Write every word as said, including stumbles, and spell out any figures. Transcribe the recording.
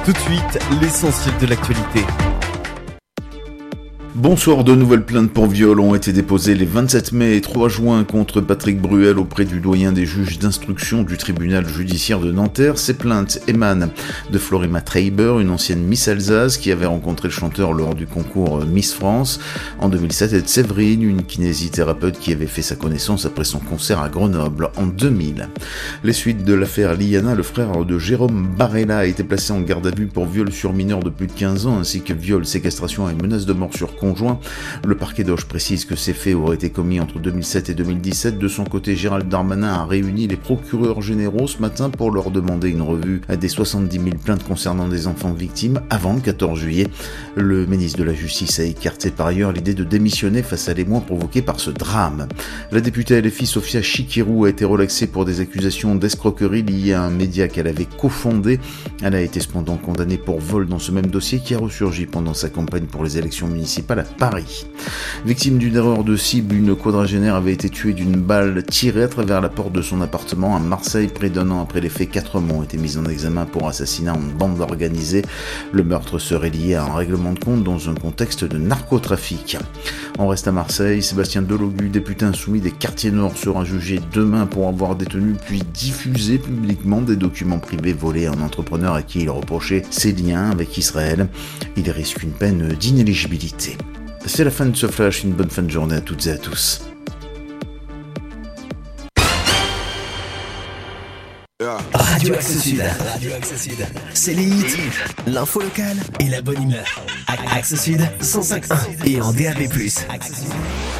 Tout de suite, l'essentiel de l'actualité. Bonsoir, de nouvelles plaintes pour viol ont été déposées les vingt-sept mai et trois juin contre Patrick Bruel auprès du doyen des juges d'instruction du tribunal judiciaire de Nanterre. Ces plaintes émanent de Florima Treiber, une ancienne Miss Alsace qui avait rencontré le chanteur lors du concours Miss France en deux mille sept, et de Séverine, une kinésithérapeute qui avait fait sa connaissance après son concert à Grenoble en deux mille. Les suites de l'affaire Liana, le frère de Jérôme Barella a été placé en garde à vue pour viol sur mineur de plus de quinze ans ainsi que viol, séquestration et menace de mort sur conjoint. Le parquet d'Auch précise que ces faits auraient été commis entre deux mille sept et deux mille dix-sept. De son côté, Gérald Darmanin a réuni les procureurs généraux ce matin pour leur demander une revue des soixante-dix mille plaintes concernant des enfants victimes avant le quatorze juillet. Le ministre de la Justice a écarté par ailleurs l'idée de démissionner face à l'émoi provoqué par ce drame. La députée L F I Sophia Chikirou a été relaxée pour des accusations d'escroquerie liées à un média qu'elle avait cofondé. Elle a été cependant condamnée pour vol dans ce même dossier qui a ressurgi pendant sa campagne pour les élections municipales à Paris. Victime d'une erreur de cible, une quadragénaire avait été tuée d'une balle tirée à travers la porte de son appartement à Marseille. Près d'un an après les faits, quatre hommes ont été mis en examen pour assassinat en bande organisée. Le meurtre serait lié à un règlement de compte dans un contexte de narcotrafic. On reste à Marseille. Sébastien Delogu, député insoumis des Quartiers Nord, sera jugé demain pour avoir détenu puis diffusé publiquement des documents privés volés à un entrepreneur à qui il reprochait ses liens avec Israël. Il risque une peine d'inéligibilité. C'est la fin de ce flash, une bonne fin de journée à toutes et à tous. Radio Axe Sud. Radio Axe Sud. C'est les hits, l'info locale et la bonne humeur. Axe Sud cent cinq point un et en D A B plus.